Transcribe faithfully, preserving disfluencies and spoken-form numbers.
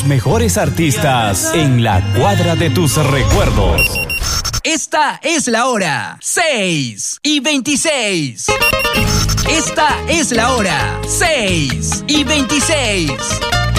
Los mejores artistas en la cuadra de tus recuerdos. Esta es la hora, seis y veintiséis. Esta es la hora, seis y veintiséis.